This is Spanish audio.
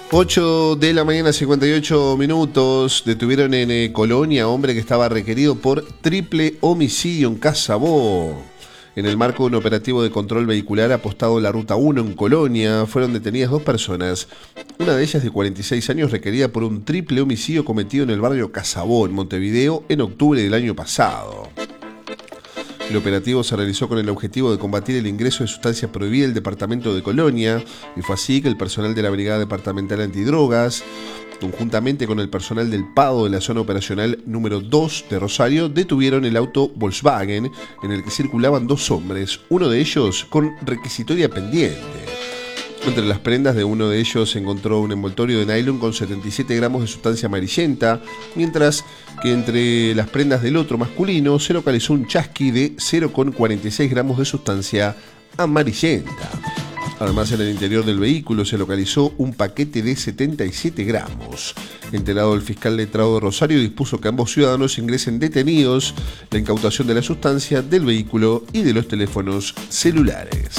8 de la mañana, 58 minutos. Detuvieron en Colonia a hombre que estaba requerido por triple homicidio en Casabó. En el marco de un operativo de control vehicular apostado en la Ruta 1 en Colonia, fueron detenidas dos personas. Una de ellas de 46 años requerida por un triple homicidio cometido en el barrio Casabó, en Montevideo, en octubre del año pasado. El operativo se realizó con el objetivo de combatir el ingreso de sustancias prohibidas al departamento de Colonia, y fue así que el personal de la Brigada Departamental Antidrogas, conjuntamente con el personal del PADO de la zona operacional número 2 de Rosario, detuvieron el auto Volkswagen en el que circulaban dos hombres, uno de ellos con requisitoria pendiente. Entre las prendas de uno de ellos se encontró un envoltorio de nylon con 77 gramos de sustancia amarillenta, mientras que entre las prendas del otro masculino se localizó un chasqui de 0,46 gramos de sustancia amarillenta. Además, en el interior del vehículo se localizó un paquete de 77 gramos. Enterado, el fiscal letrado de Rosario dispuso que ambos ciudadanos ingresen detenidos, la incautación de la sustancia, del vehículo y de los teléfonos celulares.